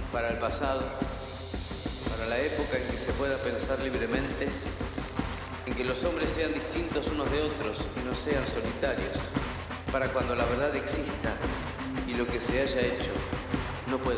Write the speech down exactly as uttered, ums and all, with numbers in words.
para el pasado, para la época en que se pueda pensar libremente, en que los hombres sean distintos unos de otros y no sean solitarios, para cuando la verdad exista y lo que se haya hecho no pueda